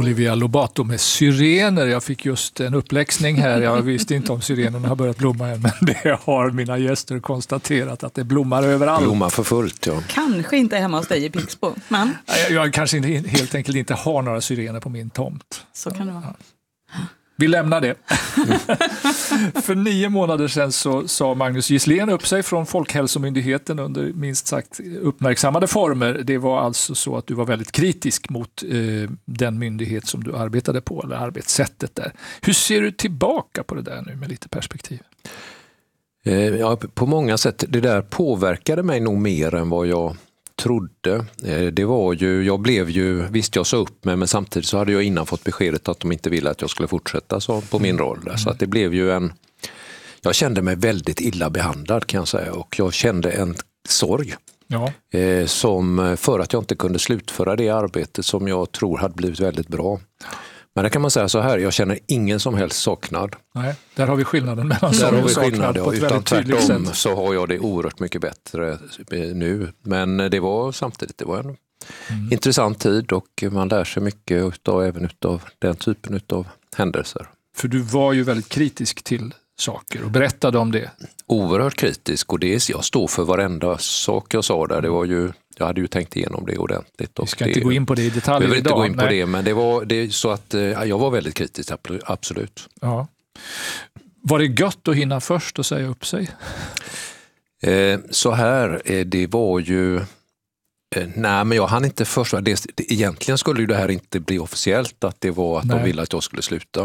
Olivia Lobato med syrener. Jag fick just en uppläxning här. Jag visste inte om syrenerna har börjat blomma än, men det har mina gäster konstaterat att det blommar överallt. Blommar för fullt, ja. Kanske inte hemma hos dig i Pixbo, men... Jag kanske helt enkelt inte har några syrener på min tomt. Så kan det vara. Vi lämnar det. För 9 månader sedan så sa Magnus Gisslén upp sig från Folkhälsomyndigheten under minst sagt uppmärksammade former. Det var alltså så att du var väldigt kritisk mot den myndighet som du arbetade på, eller arbetssättet där. Hur ser du tillbaka på det där nu med lite perspektiv? Ja, på många sätt. Det där påverkade mig nog mer än vad jag trodde. Det var ju, visst jag sa upp mig, men samtidigt så hade jag innan fått beskedet att de inte ville att jag skulle fortsätta så på min roll där. Så att det blev ju jag kände mig väldigt illa behandlad, kan jag säga, och jag kände en sorg. Ja. Som för att jag inte kunde slutföra det arbetet som jag tror hade blivit väldigt bra. Men det kan man säga så här, jag känner ingen som helst saknad. Nej, där har vi skillnaden mellan sorg och saknad på ett väldigt tydligt sätt. Så har jag det oerhört mycket bättre nu. Men det var en intressant tid, och man lär sig mycket även utav den typen av händelser. För du var ju väldigt kritisk till saker och berättade om det. Oerhört kritisk, och jag står för varenda sak jag sa där. Det var ju, jag hade ju tänkt igenom det ordentligt. Vi ska inte gå in på det i detalj idag. Jag vill inte gå in på det, men det är så att jag var väldigt kritisk, absolut. Ja. Var det gött att hinna först och säga upp sig? Så här, det var ju... Nej, men jag hann inte först. Egentligen skulle ju det här inte bli officiellt att det var att de ville att jag skulle sluta.